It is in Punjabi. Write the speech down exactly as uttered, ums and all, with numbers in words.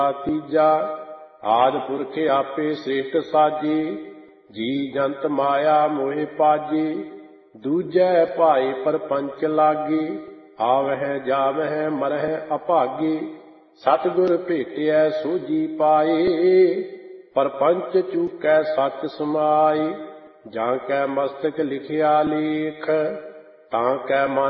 ਤੀਜਾ ਆਦਿ ਪੁਰਖ ਆਪੇ ਸ੍ਰਿਸ਼ਟ ਸਾਜੀ, ਜੀ ਜੰਤ ਮਾਇਆ ਮੋਹਿ ਪਾਜੀ। ਦੂਜੈ ਭਾਈ ਪਰਪੰਚ ਲਾਗੀ, ਆਵਹਿ ਜਾਵਹਿ ਮਰਹਿ ਅਭਾਗੀ। ਸਤਿਗੁਰ ਭੇਟਿਐ ਸੋਝੀ ਪਾਈ, ਪਰਪੰਚ ਚੂਕੈ ਸੱਚ ਸਮਾਈ। ਜਾਂ ਕੈ ਮਸਤਕ ਲਿਖਿਆ ਲੇਖ, ਤਾਂ ਕੈ ਮਨ